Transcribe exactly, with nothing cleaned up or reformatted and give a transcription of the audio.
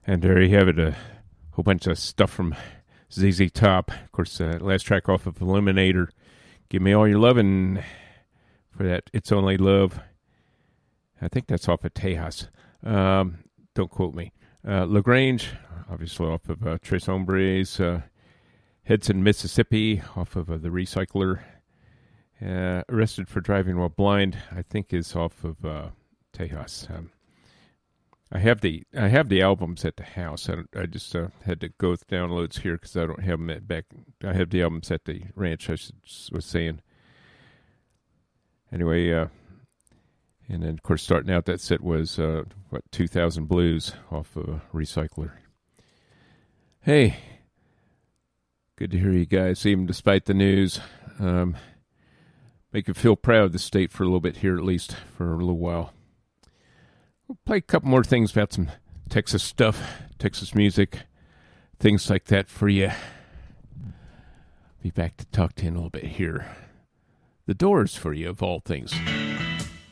And there you have it, a whole bunch of stuff from Z Z Top. Of course, uh, last track off of Illuminator, Give Me All Your Lovin'. For that, It's Only Love. I think that's off of Tejas. Um, don't quote me. Uh, LaGrange, obviously off of uh, Tres Hombres. Uh, Hudson, Mississippi, off of uh, The Recycler. Uh, Arrested for Driving While Blind, I think is off of uh, Tejas. Um, I have the I have the albums at the house. I, I just uh, had to go with downloads here because I don't have them at back. I have the albums at the ranch. I was saying. Anyway, uh, and then of course starting out that set was uh, what two thousand Blues off of uh, Recycler. Hey, good to hear you guys, even despite the news. Um, make you feel proud of the state for a little bit here, at least for a little while. We'll play a couple more things about some Texas stuff, Texas music, things like that for you. Be back to talk to you in a little bit here. The Doors for you, of all things.